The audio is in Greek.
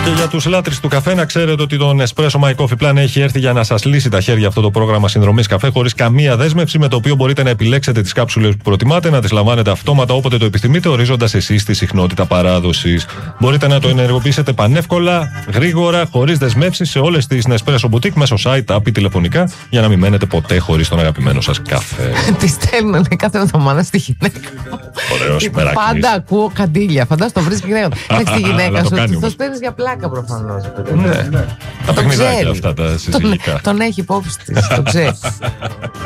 Και για τους λάτρεις του καφέ, να ξέρετε ότι το Nespresso My Coffee Plan έχει έρθει για να σας λύσει τα χέρια αυτό το πρόγραμμα συνδρομής καφέ χωρίς καμία δέσμευση, με το οποίο μπορείτε να επιλέξετε τις κάψουλες που προτιμάτε, να τις λαμβάνετε αυτόματα όποτε το επιθυμείτε, ορίζοντας εσείς τη συχνότητα παράδοσης. Μπορείτε να το ενεργοποιήσετε πανεύκολα, γρήγορα, χωρίς δεσμεύσεις σε όλες τις Nespresso Boutique μέσω site, app ή τηλεφωνικά, για να μην μένετε ποτέ χωρίς τον αγαπημένο σας καφέ. Τη στέλνουν κάθε εβδομάδα στη γυναίκα. Ωραίος μεράκινης. Πάντα ακούω καντήλια. Φαντάζομαι το βρίσκει γυναίκα. Εντάξει, τη γυναίκα σου. Το στέλνει για πλάκα προφανώς. Τα παιχνιδάκια αυτά τα συζυγικά. Τον έχει υπόψη της. Το ξέρει.